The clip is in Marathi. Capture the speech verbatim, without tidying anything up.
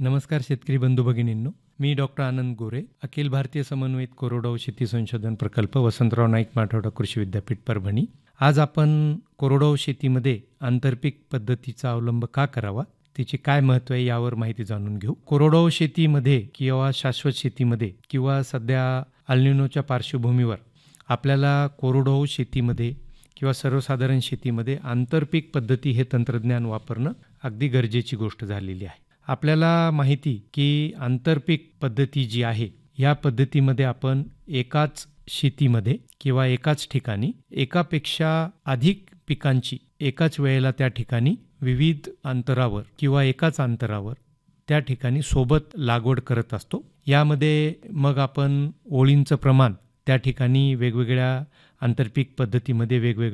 नमस्कार शेतकरी बंधू भगिनींनो, मी डॉक्टर आनंद गोरे, अखिल भारतीय समन्वयित कोरडवाहू शेती संशोधन प्रकल्प, वसंतराव नाईक मराठवाडा कृषी विद्यापीठ परभणी. आज आपण कोरडवाहू शेतीमध्ये आंतरपीक पद्धतीचा अवलंब का करावा, तिचे काय महत्त्व आहे यावर माहिती जाणून घेऊ. कोरडवाहू शेतीमध्ये किंवा शाश्वत शेतीमध्ये किंवा सध्या अल्निनोच्या पार्श्वभूमीवर आपल्याला कोरडवाहू शेतीमध्ये किंवा सर्वसाधारण शेतीमध्ये आंतरपीक पद्धती हे तंत्रज्ञान वापरणं अगदी गरजेची गोष्ट झालेली आहे. आपल्याला माहिती की आंतरपीक पद्धती जी आहे या पद्धतीमध्ये आपण एकाच शेतीमध्ये किंवा एकाच ठिकाणी एकापेक्षा अधिक पिकांची एकाच वेळेला त्या ठिकाणी विविध अंतरावर किंवा एकाच अंतरावर त्या ठिकाणी सोबत लागवड करत असतो. यामध्ये मग आपण ओळींचं प्रमाण त्या ठिकाणी वेगवेगळ्या आंतरपीक पद्धतीमध्ये वेगवेगळं